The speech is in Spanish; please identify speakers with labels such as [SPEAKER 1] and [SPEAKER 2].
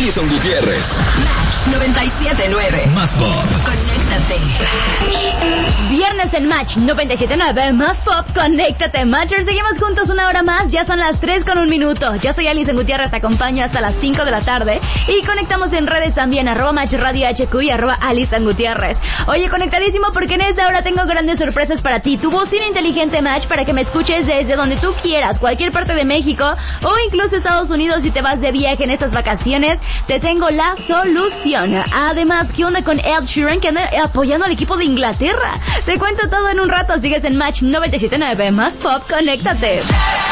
[SPEAKER 1] Alison Gutiérrez.
[SPEAKER 2] Match 97.9.
[SPEAKER 1] Más pop.
[SPEAKER 2] Conéctate.
[SPEAKER 3] Viernes en Match 97.9. Más pop. Conéctate, Matchers. Seguimos juntos una hora más. Ya son las 3:01. Yo soy Alison Gutiérrez. Te acompaño hasta las 5 de la tarde. Y conectamos en redes también. @Match Radio HQ y @Alison Gutiérrez. Oye, conectadísimo porque en esta hora tengo grandes sorpresas para ti. Tu bocina inteligente Match para que me escuches desde donde tú quieras, cualquier parte de México o incluso Estados Unidos si te vas de viaje en estas vacaciones. Te tengo la solución. Además, ¿qué onda con Ed Sheeran que anda apoyando al equipo de Inglaterra? Te cuento todo en un rato. Sigues en Match 97.9. Más pop, conéctate.